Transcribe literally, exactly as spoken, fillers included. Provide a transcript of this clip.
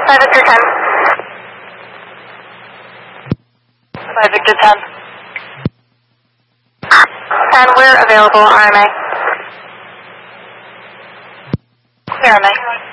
five Victor ten. five Victor ten. And we're available, R M A. Clear, R M A.